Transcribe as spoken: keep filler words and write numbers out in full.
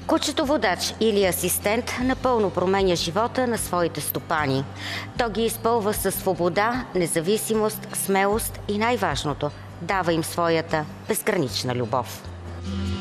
Кучето водач или асистент напълно променя живота на своите стопани. То ги изпълва със свобода, независимост, смелост и най-важното – дава им своята безгранична любов.